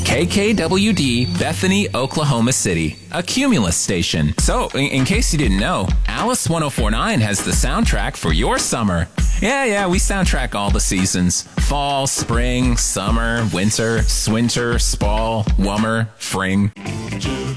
KKWD, Bethany, Oklahoma City, a Cumulus station. So, in case you didn't know, Alice 1049 has the soundtrack for your summer. Yeah, we soundtrack all the seasons. Fall, spring, summer, winter, swinter, spall, wummer, fring.